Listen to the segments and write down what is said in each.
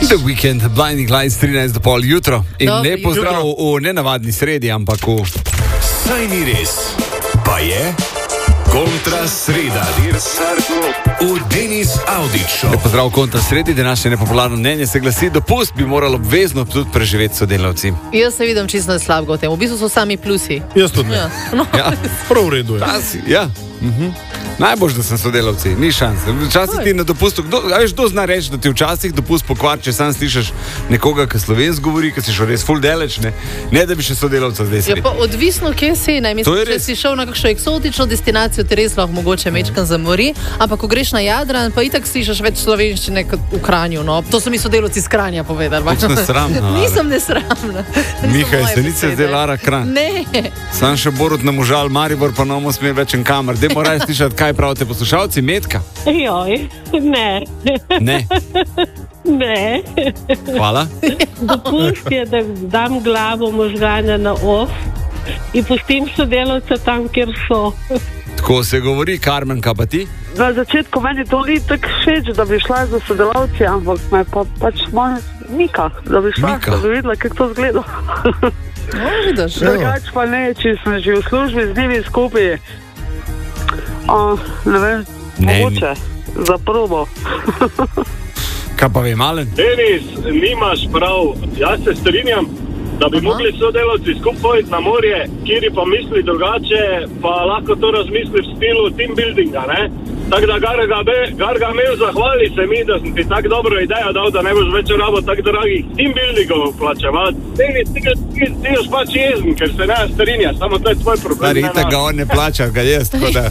The Weekend, Blinding Lights, 13:30 jutro. In Dobro lepo jutro. zdrav v nenavadni sredi, ampak v... Saj ni res, pa je kontra sreda. V Denis Audić Show. Lepo zdrav kontra sredi, današnje nepopularno mnenje se glasi, dopust bi moralo obvezno tudi preživeti sodelavci. Jaz se vidim čisto slabega v tem. V bistvu so sami plusi. Jaz tudi ne. Ja. No. Ja, Prav v redu je. ja. Najbolj, da sem sodelavci, ni šans. Včasih ti na dopustu, kdo zna reči, da ti včasih dopust pokvar, če sam slišiš nekoga, ki slovensko govori, ki si šel res full daleč, ne da bi še sodelavca zdaj Ja, sredi. pa odvisno, kje si. Ne? To je Mislim, če res. si šel na kakšno eksotično destinacijo, ti res lahko mogoče mečkan zamori, ampak ko greš na Jadran, pa itak slišiš več slovenščine kot v Kranju. No? To so mi sodelavci iz Kranja povedali. Točno nesramno, Lara. Nisem nesramna. Mihaj, se nič zdaj Lara Kranj. Ne. Sam še Borut na možal, Maribor pa nomo sme več en kamer. Dej moraš slišati, kaj pravite poslušalci, Metka? Joj, ne, Ne. ne. Hvala. Dopust je, da dam glavo možganja na off in pustim sodelavce tam, kjer so. Tako se govori, Karmen, kaj pa ti? Na začetku meni to ni tako všeč, da bi šla za sodelavci, ampak me pa pač malo mika, da bi šla, Mika. da bi videla, kako to zgleda. No, vidiš. Drugač pa ne, če sem že v službi z njimi skupaj, ne vem, Ne. mogoče, za probo. Kaj pa vem, Malen? Denis, nimaš prav. Jaz se strinjam, da bi mogli sodelavci skupaj iti na morje, kjer pa misli drugače, pa lahko to razmisli v stilu team buildinga, ne? Tako da Gargamel, zahvali se mi, da sem ti tako dobro idejo dal, da ne boš več rabo tako dragih team buildingov plačevati. Denis, ti boš pač jezen, ker se ne strinjaš, samo to je tvoj problem. Stari, ne itak naš. ga on ne plača, ga jaz, tako da...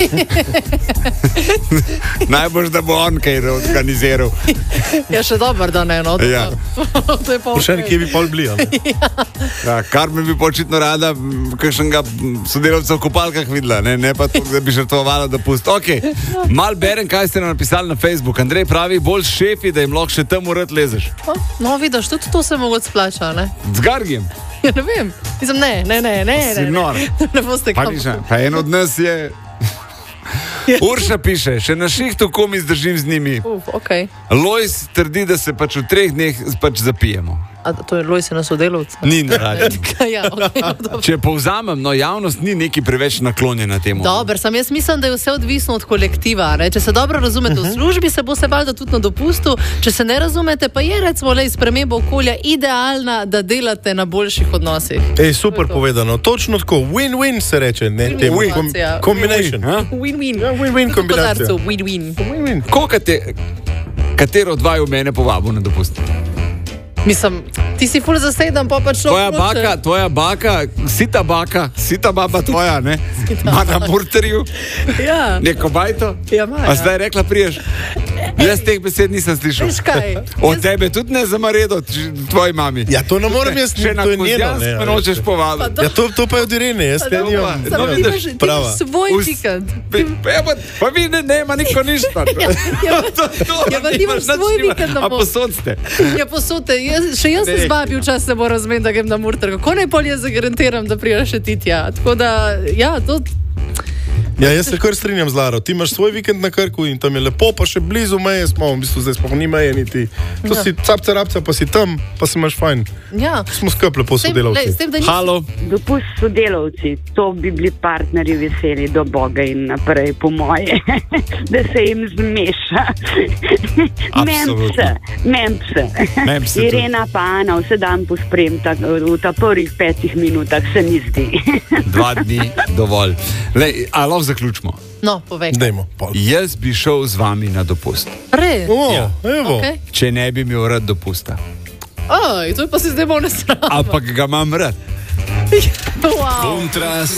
Najbolj, da bo on kaj organiziral. Ja, še dober, da ne. No, to, Ja. to je pa Še nekje bi pol bili. Ja, Karmen bi pa očitno rada kakšnega sodelavca v kopalkah videla, ne pa to, da bi žrtvovala dopust. Ok, mal berem, kaj ste nam napisali na Facebook. Andrej pravi, bolj šefi, da jim lahko še tam urad lezeš. No, vidiš, tudi to se mogoče splača, ne? Z Gargijem. Ja, ne vem. Mislim, ne. Si nor. Ne boste Pa kam. nič, pa en od nas je... Urša piše, še na šihtu komi zdržim z njimi. Okay. Lojs trdi, da se pač v 3 dneh pač zapijemo. A to je Lojse na sodelavca? Ni na radiju. Ja, okay, dobro. Če povzamem, no, javnost ni neki preveč naklonjena temu. Dobro, sam jaz mislim, da je vse odvisno od kolektiva. Ne? Če se dobro razumete v službi, se bo se valjda tudi na dopustu. Če se ne razumete, pa je recimo sprememba okolja idealna, da delate na boljših odnosih. Ej, super povedano. Točno tako. Win-win se reče. Ne, temu. Kombinacija. Combination. Win-win. Ja, win-win Tudi kombinacija. kozarcev, win-win. Win-win. Katero od vaju mene povabil na dopust? Mislim, ti si ful zaseden, pa pač Tvoja baka, sita baba tvoja, ne? Ma na murterju, Ja, neko bajto. Ja, ima, A ja. zdaj rekla priješ? Jaz teh besed nisem slišal. veš kaj? Od tebe tudi ne zamaredo, tvoji mami. Ja, to ne morem jaz, Še na to je njeno. kozjansk Ne, me nočeš povabiti. Ja, to pa je od Irene, jaz te nimam. Samo ti imaš Prava. svoj vikend. Pa vi ne ima niko ništa. Ja, pa ti imaš svoj vikend na A pol. posodste. Ja, posute, še jaz se Ne. zbavim, včasih se moram razumeti, da grem na Murter. Kako naj pol jaz zagarantiram, da priješ še ti tja? Tako da, ja, to... Ja, jaz se kar strinjam z Laro. Ti imaš svoj vikend na Krku in tam je lepo, pa še blizu meje smo, v bistvu zdaj sploh ni meje niti. To si capca rapca, pa si tam, pa si imaš fajn. Ja. Smo skup lepo S sodelavci. tem, da nisi... Halo. Dopust sodelavci, to bi bili partnerji veseli do Boga in naprej, po moje, da se jim zmeša. Absolutno. Memse. Memse tudi. Irena pa Ana vse dan pospremta v ta prvih 5 minutah, se mi zdi. 2 dni dovolj. Lej, a lahko zaključimo. No, povej. Dajmo, pol. Jaz bi šel z vami na dopust, Re. O, Ja. evo. Okay. če ne bi imel rad dopusta. Oj, to je pa si zdaj bolj nesramno. Ampak ga imam rad. Wow. Kontra